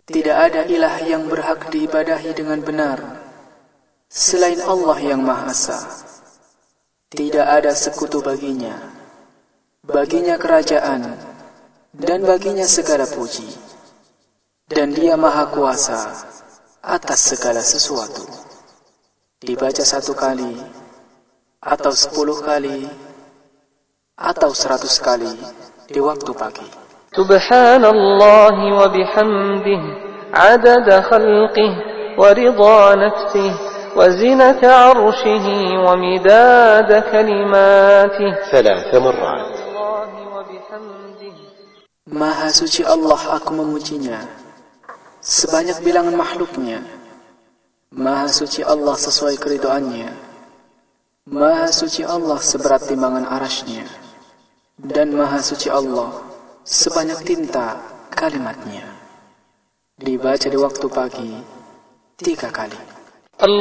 Tidak ada ilah yang berhak diibadahi dengan benar selain Allah yang Maha Esa. Tidak ada sekutu baginya. Baginya kerajaan dan baginya segala puji. Dan Dia Maha Kuasa atas segala sesuatu. Dibaca 1 kali atau 10 kali atau 100 kali di waktu pagi. Subhanallah wa bihamdih adada khalqih wa ridha nafsih wa zinata arshihi wa midada kalimatih 3 مرات. Maha suci Allah, aku memujinya sebanyak bilangan makhluknya. Maha suci Allah sesuai keridhaannya. Maha suci Allah seberat timbangan arasy-Nya. Dan Maha suci Allah sebanyak tinta kalimatnya. Dibaca di waktu pagi 3 kali.